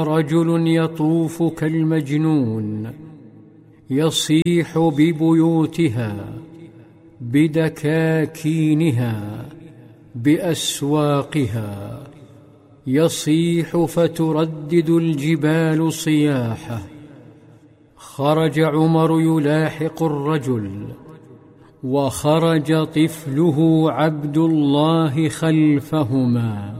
رجل يطوف كالمجنون يصيح ببيوتها، بدكاكينها، بأسواقها، يصيح فتردد الجبال صياحه. خرج عمر يلاحق الرجل، وخرج طفله عبد الله خلفهما،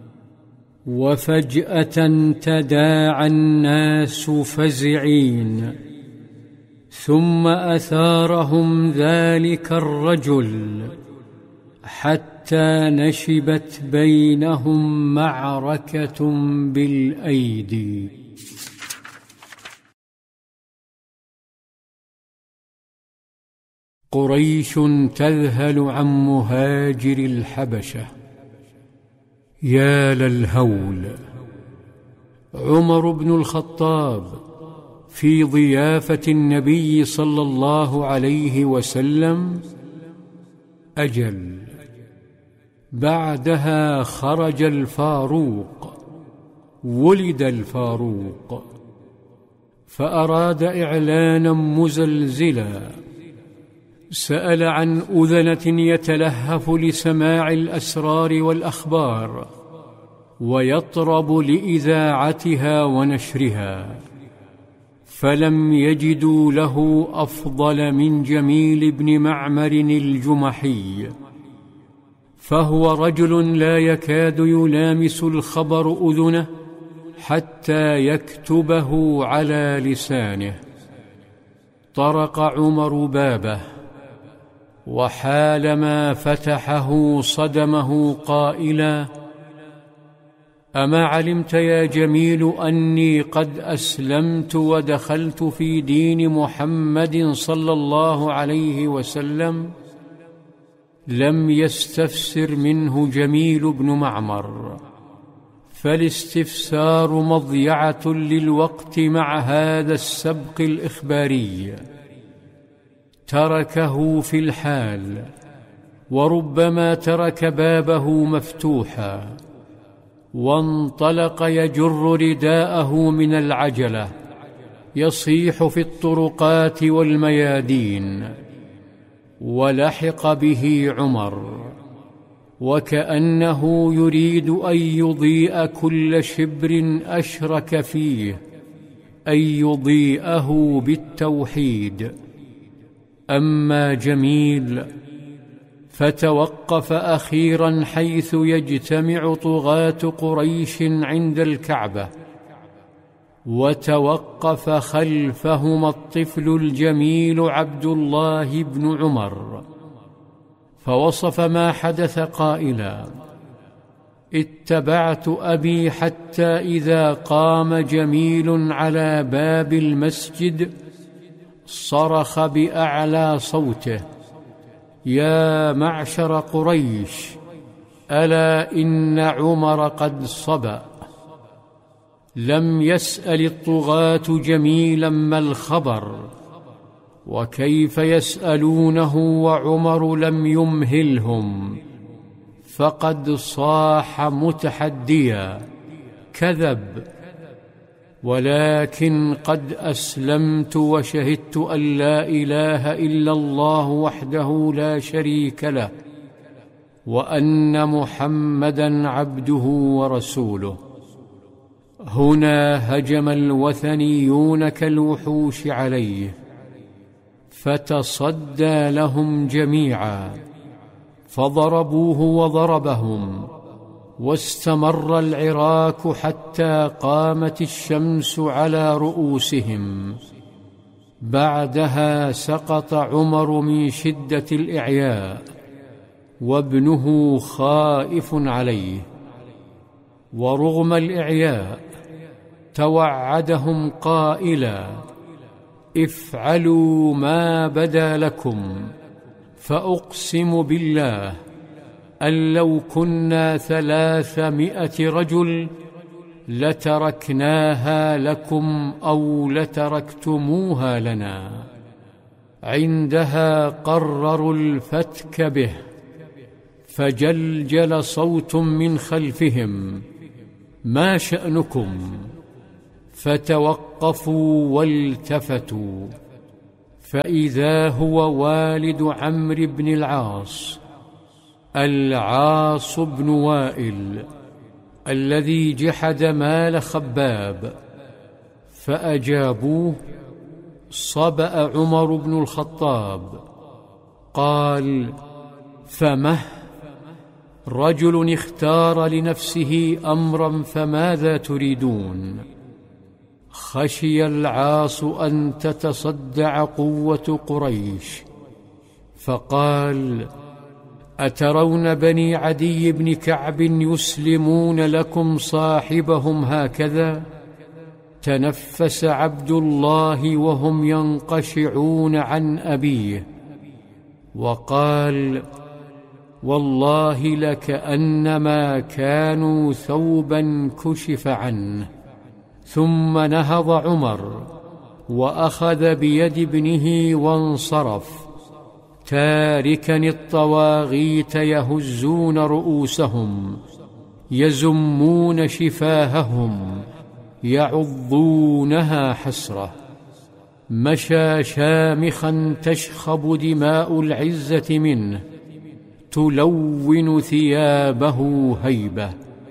وفجأة تداعى الناس فزعين، ثم أثارهم ذلك الرجل حتى نشبت بينهم معركة بالأيدي. قريش تذهل عن مهاجر الحبشة. يا للهول! عمر بن الخطاب في ضيافة النبي صلى الله عليه وسلم. أجل، بعدها خرج الفاروق، ولد الفاروق، فأراد إعلانا مزلزلا. سأل عن أذنة يتلهف لسماع الأسرار والأخبار، ويطرب لإذاعتها ونشرها، فلم يجدوا له أفضل من جميل بن معمر الجمحي، فهو رجل لا يكاد يلامس الخبر أذنه حتى يكتبه على لسانه. طرق عمر بابه، وحالما فتحه صدمه قائلا: أما علمت يا جميل أني قد أسلمت ودخلت في دين محمد صلى الله عليه وسلم؟ لم يستفسر منه جميل بن معمر، فالاستفسار مضيعة للوقت مع هذا السبق الإخباري. تركه في الحال، وربما ترك بابه مفتوحا، وانطلق يجر رداءه من العجلة، يصيح في الطرقات والميادين. ولحق به عمر، وكأنه يريد أن يضيء كل شبر أشرك فيه، أن يضيئه بالتوحيد. أما جميل فتوقف أخيرا حيث يجتمع طغاة قريش عند الكعبة، وتوقف خلفهما الطفل الجميل عبد الله بن عمر، فوصف ما حدث قائلا: اتبعت أبي حتى إذا قام جميل على باب المسجد صرخ بأعلى صوته: يا معشر قريش، ألا إن عمر قد صبأ. لم يسأل الطغاة جميلا ما الخبر، وكيف يسألونه وعمر لم يمهلهم، فقد صاح متحديا: كذب، ولكن قد أسلمت وشهدت أن لا إله إلا الله وحده لا شريك له، وأن محمدا عبده ورسوله. هنا هجم الوثنيون كالوحوش عليه، فتصدى لهم جميعا، فضربوه وضربهم، واستمر العراك حتى قامت الشمس على رؤوسهم. بعدها سقط عمر من شدة الإعياء، وابنه خائف عليه، ورغم الإعياء توعدهم قائلا: افعلوا ما بدا لكم، فأقسم بالله أن لو كنا 300 رجل لتركناها لكم أو لتركتموها لنا. عندها قرروا الفتك به، فجلجل صوت من خلفهم: ما شأنكم؟ فتوقفوا والتفتوا، فإذا هو والد عمرو بن العاص، العاص بن وائل، الذي جحد مال خباب. فأجابوه: صبأ عمر بن الخطاب. قال: فمه؟ رجل اختار لنفسه أمرا، فماذا تريدون؟ خشي العاص أن تتصدع قوة قريش، فقال: أترون بني عدي بن كعب يسلمون لكم صاحبهم هكذا؟ تنفس عبد الله وهم ينقشعون عن أبيه، وقال: والله لكأنما كانوا ثوبا كشف عنه. ثم نهض عمر وأخذ بيد ابنه وانصرف، تاركا الطواغيت يهزون رؤوسهم، يزمون شفاههم، يعضونها حسرة. مشى شامخا تشخب دماء العزة منه، تلون ثيابه هيبة.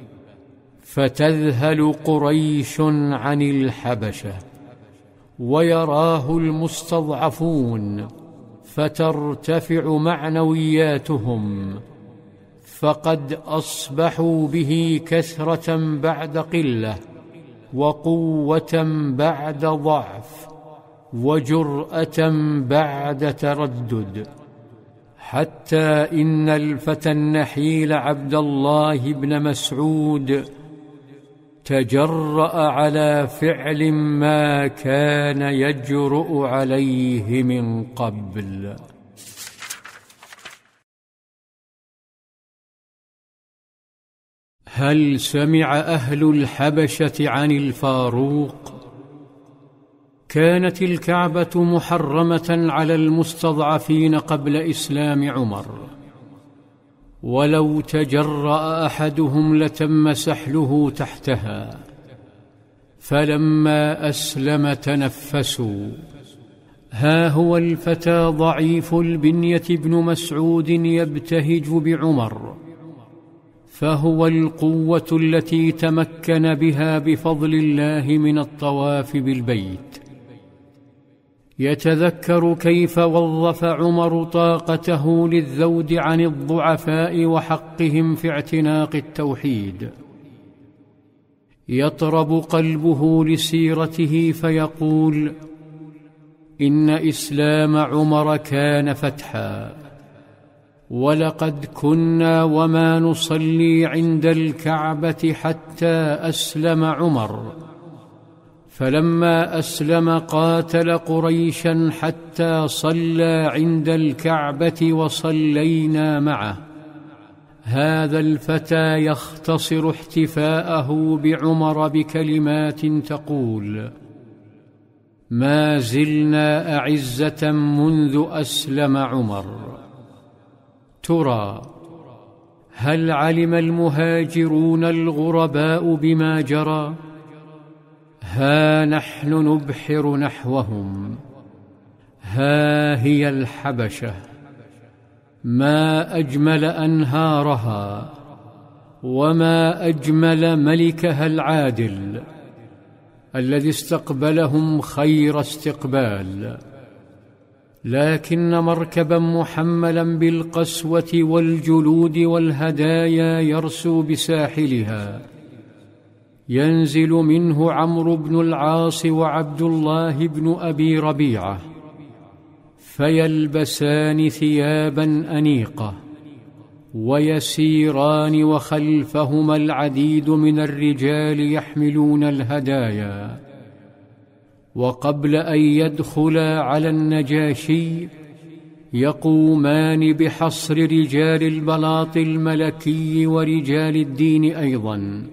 فتذهل قريش عن الحبشة، ويراه المستضعفون، فترتفع معنوياتهم، فقد أصبحوا به كثرة بعد قلة، وقوة بعد ضعف، وجرأة بعد تردد، حتى إن الفتى النحيل عبد الله بن مسعود تجرأ على فعل ما كان يجرؤ عليه من قبل. هل سمع أهل الحبشة عن الفاروق؟ كانت الكعبة محرمة على المستضعفين قبل إسلام عمر، ولو تجرأ أحدهم لتم سحله تحتها. فلما أسلم تنفسوا. ها هو الفتى ضعيف البنية ابن مسعود يبتهج بعمر، فهو القوة التي تمكن بها بفضل الله من الطواف بالبيت. يتذكر كيف وظف عمر طاقته للذود عن الضعفاء وحقهم في اعتناق التوحيد. يطرب قلبه لسيرته فيقول: إن إسلام عمر كان فتحا، ولقد كنا وما نصلي عند الكعبة حتى أسلم عمر، فلما أسلم قاتل قريشا حتى صلى عند الكعبة وصلينا معه. هذا الفتى يختصر احتفاءه بعمر بكلمات تقول: ما زلنا أعزة منذ أسلم عمر. ترى هل علم المهاجرون الغرباء بما جرى؟ ها نحن نبحر نحوهم، ها هي الحبشة، ما أجمل أنهارها، وما أجمل ملكها العادل الذي استقبلهم خير استقبال. لكن مركبا محملا بالقسوة والجلود والهدايا يرسو بساحلها، ينزل منه عمرو بن العاص وعبد الله بن أبي ربيعة، فيلبسان ثيابا أنيقة، ويسيران وخلفهما العديد من الرجال يحملون الهدايا. وقبل أن يدخلا على النجاشي يقومان بحصر رجال البلاط الملكي ورجال الدين أيضا،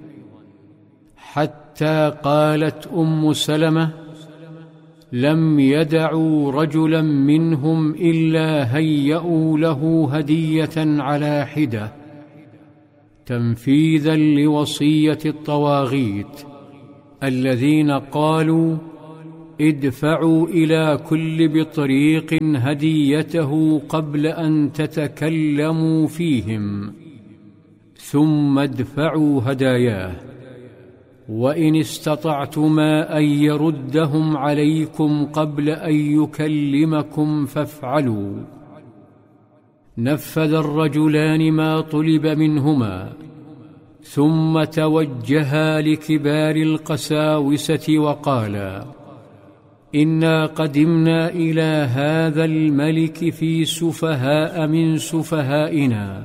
حتى قالت أم سلمة: لم يدعوا رجلا منهم إلا هيئوا له هدية على حدة، تنفيذا لوصية الطواغيت، الذين قالوا: ادفعوا إلى كل بطريق هديته قبل أن تتكلموا فيهم، ثم ادفعوا هداياه، وإن استطعتما أن يردهم عليكم قبل أن يكلمكم فافعلوا. نفذ الرجلان ما طلب منهما، ثم توجها لكبار القساوسة وقالا: إنا قدمنا إلى هذا الملك في سفهاء من سفهائنا،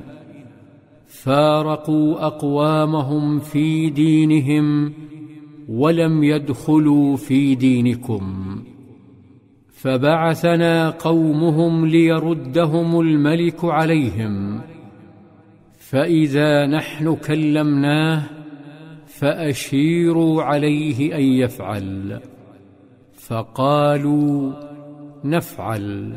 فارقوا أقوامهم في دينهم ولم يدخلوا في دينكم، فبعثنا قومهم ليردهم الملك عليهم، فإذا نحن كلمناه فأشيروا عليه أن يفعل، فقالوا: نفعل.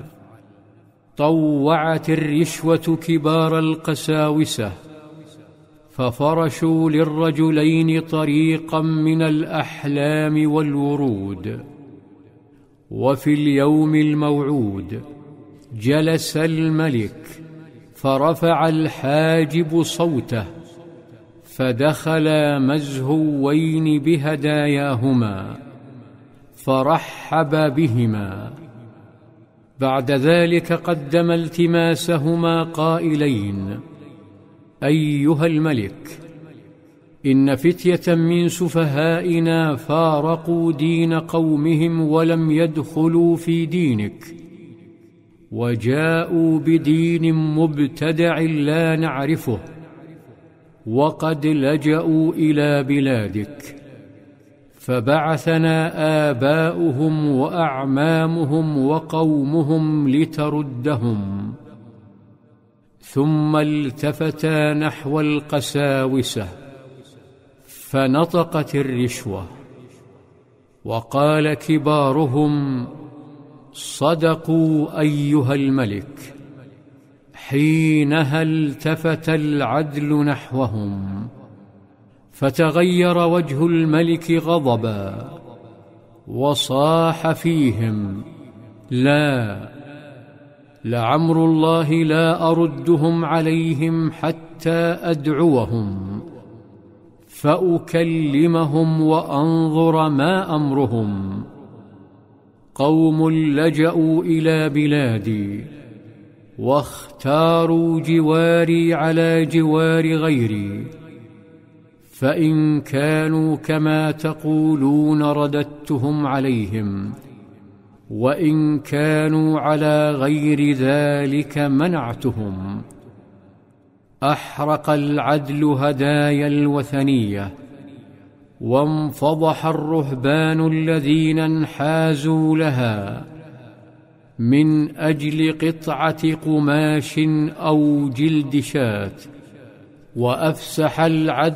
طوعت الرشوة كبار القساوسة، ففرشوا للرجلين طريقا من الأحلام والورود. وفي اليوم الموعود جلس الملك، فرفع الحاجب صوته، فدخلا مزهوين بهداياهما، فرحب بهما. بعد ذلك قدم التماسهما قائلين: أيها الملك، إن فتية من سفهائنا فارقوا دين قومهم ولم يدخلوا في دينك، وجاءوا بدين مبتدع لا نعرفه، وقد لجأوا إلى بلادك، فبعثنا آباؤهم وأعمامهم وقومهم لتردهم. ثم التفتا نحو القساوسة، فنطقت الرشوة، وقال كبارهم: صدقوا أيها الملك. حينها التفت العدل نحوهم، فتغير وجه الملك غضبا، وصاح فيهم: لا، لعمر الله لا أردهم عليهم حتى أدعوهم، فأكلمهم وأنظر ما أمرهم. قوم لجأوا إلى بلادي، واختاروا جواري على جوار غيري، فإن كانوا كما تقولون رددتهم عليهم، وإن كانوا على غير ذلك منعتهم. أحرق العدل هدايا الوثنية، وانفضح الرهبان الذين انحازوا لها من أجل قطعة قماش أو جلد شاة، وأفسح العدل